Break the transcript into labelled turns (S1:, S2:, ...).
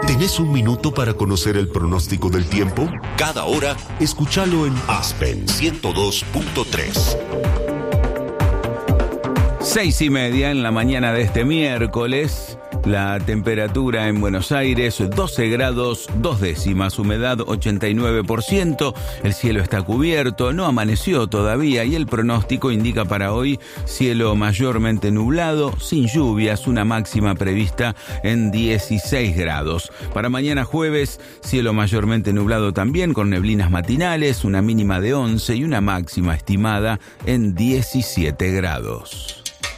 S1: ¿Tenés un minuto para conocer el pronóstico del tiempo? Cada hora, escúchalo en Aspen 102.3.
S2: 6:30 en la mañana de este miércoles. La temperatura en Buenos Aires, 12 grados 2 décimas, humedad 89%, el cielo está cubierto, no amaneció todavía y el pronóstico indica para hoy cielo mayormente nublado, sin lluvias, una máxima prevista en 16 grados. Para mañana jueves, cielo mayormente nublado también, con neblinas matinales, una mínima de 11 y una máxima estimada en 17 grados.